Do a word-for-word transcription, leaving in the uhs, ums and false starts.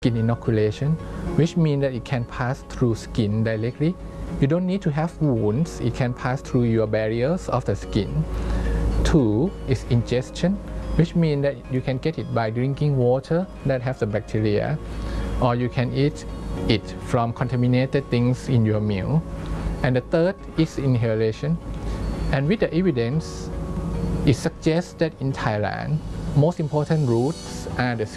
skin inoculation, which means that it can pass through skin directly. You don't need to have wounds, it can pass through your barriers of the skin. Two is ingestion, which means that you can get it by drinking water that has the bacteria, or you can eat it from contaminated things in your meal. And the third is inhalation. And with the evidence, it suggests that in Thailand, most important routes are the